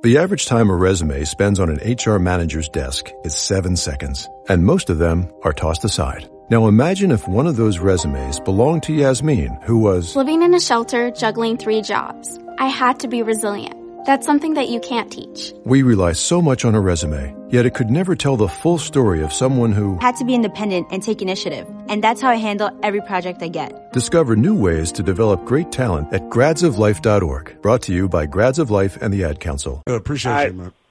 The average time a resume spends on an HR manager's desk is 7 seconds, and most of them are tossed aside. Now imagine if one of those resumes belonged to Yasmin, who was living in a shelter, juggling 3 jobs. I had to be resilient. That's something that you can't teach. We rely so much on a resume, yet it could never tell the full story of someone who had to be independent and take initiative. And that's how I handle every project I get. Discover new ways to develop great talent at gradsoflife.org. Brought to you by Grads of Life and the Ad Council. I appreciate you, man.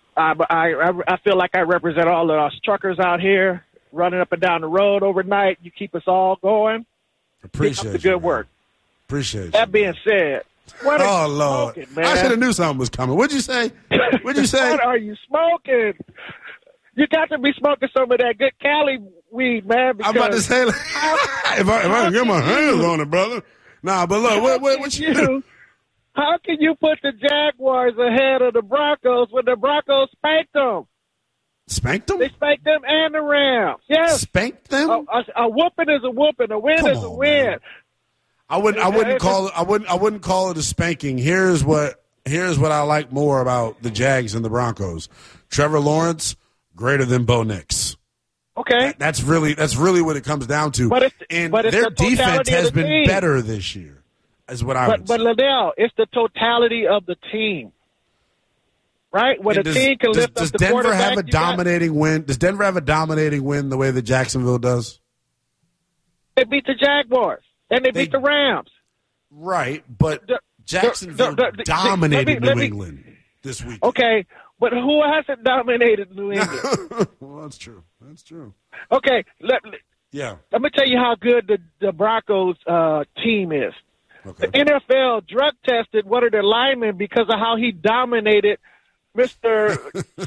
I feel like I represent all of us truckers out here running up and down the road overnight. You keep us all going. Appreciate Keep up the good work. Appreciate that being said, what are you Lord. smoking, man? I should have knew something was coming. What'd you say? What'd you say? What are you smoking? You got to be smoking some of that good Cali weed, man. I'm about to say, if I can get my hands on it, brother. Nah, but look, what you do? How can you put the Jaguars ahead of the Broncos when the Broncos spanked them? Spanked them? They spanked them and the Rams. Yes. Spanked them? A whooping is a whooping. A win is a win. Man. I wouldn't call it a spanking. Here's what I like more about the Jags and the Broncos. Trevor Lawrence, greater than Bo Nix. Okay. That's really what it comes down to. But their defense has been better this year, is what I would say. But Liddell, it's the totality of the team. Right? When a team can lift up the quarterback. Does Denver have a dominating win? Does Denver have a dominating win the way that Jacksonville does? They beat the Jaguars. And they beat the Rams. Right, but Jacksonville dominated New England this week. Okay, but who hasn't dominated New England? Well, that's true. That's true. Okay, let me tell you how good the Broncos team is. Okay. The NFL drug tested one of their linemen because of how he dominated Mr.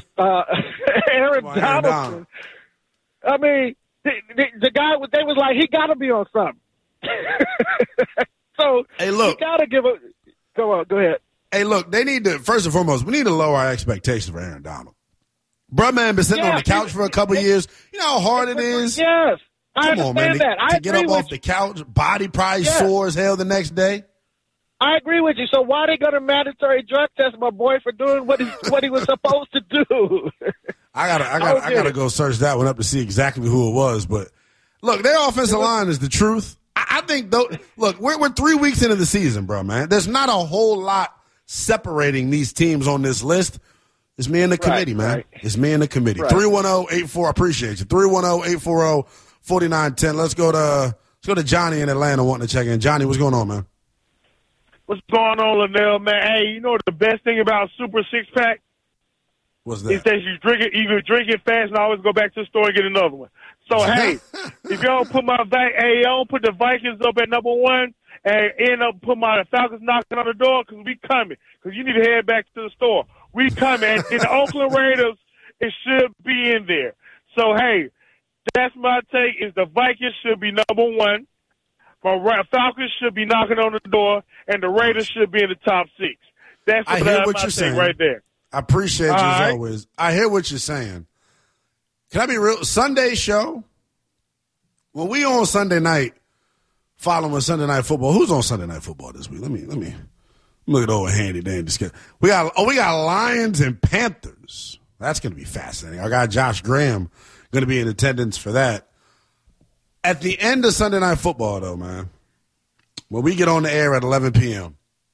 Aaron Donaldson. I mean, the guy, they was like, he got to be on something. So, hey, look, you got to give a – go ahead. Hey, look, they need to – first and foremost, we need to lower our expectations for Aaron Donald. Bruh man been sitting on the couch for a couple years. You know how hard it is? Yes. I Come on, man. understand that. To get up off the couch, body probably sore as hell the next day. I agree with you. So why they going to mandatory drug test my boy for doing what he was supposed to do? I gotta go search that one up to see exactly who it was. But look, their offensive line is the truth. I think though. Look, we're 3 weeks into the season, bro. Man, there's not a whole lot separating these teams on this list. It's me and the committee, man. Right. It's me and the committee. 310-84. I appreciate you. 310-840-4910. Let's go to Johnny in Atlanta wanting to check in. Johnny, what's going on, man? What's going on, Linnell, man? Hey, you know the best thing about Super Six Pack? What's that? Is that you drink it fast and always go back to the store and get another one. So hey, if y'all put y'all put the Vikings up at number 1 and end up put my Falcons knocking on the door because we coming. Because you need to head back to the store. We coming. And in the Oakland Raiders, it should be in there. So hey, that's my take. Is the Vikings should be number 1. My Falcons should be knocking on the door, and the Raiders should be in the top 6. That's I hear what you're saying right there. I appreciate you as always. I hear what you're saying. Can I be real? Sunday show, when we on Sunday night, following Sunday Night Football, who's on Sunday Night Football this week? Let me look at old handy dandy. We got Lions and Panthers. That's going to be fascinating. I got Josh Graham going to be in attendance for that. At the end of Sunday Night Football, though, man, when we get on the air at 11 p.m.,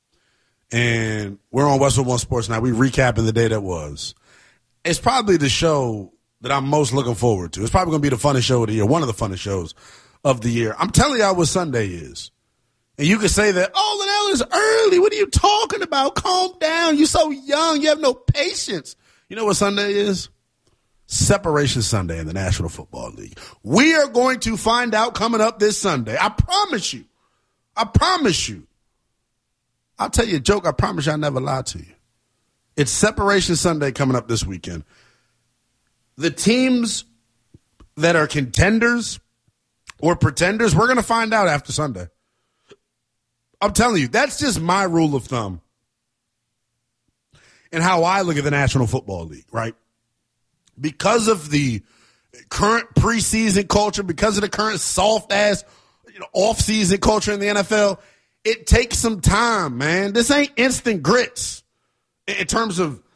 and we're on Westwood One Sports Night, we recapping the day that was. It's probably the show that I'm most looking forward to. It's probably going to be the funnest show of the year, one of the funnest shows of the year. I'm telling y'all what Sunday is. And you can say that, oh, Linnell, is early. What are you talking about? Calm down. You're so young. You have no patience. You know what Sunday is? Separation Sunday in the National Football League. We are going to find out coming up this Sunday. I promise you. I promise you. I'll tell you a joke. I promise you I never lie to you. It's Separation Sunday coming up this weekend. The teams that are contenders or pretenders, we're going to find out after Sunday. I'm telling you, that's just my rule of thumb and how I look at the National Football League, right? Because of the current preseason culture, because of the current soft-ass off-season culture in the NFL, it takes some time, man. This ain't instant grits in terms of